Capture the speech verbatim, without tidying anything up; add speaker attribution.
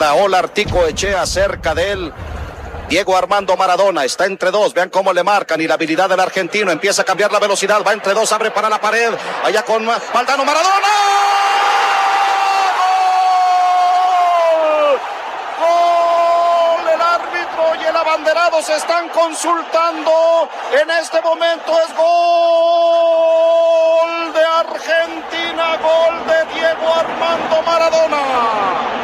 Speaker 1: Hola, Articoechea cerca de él. Diego Armando Maradona está entre dos, vean cómo le marcan y la habilidad del argentino, empieza a cambiar la velocidad, va entre dos, abre para la pared, allá con Valdano Maradona. ¡Gol! ¡Gol! El árbitro y el abanderado se están consultando, en este momento es gol de Argentina, gol de Diego Armando Maradona.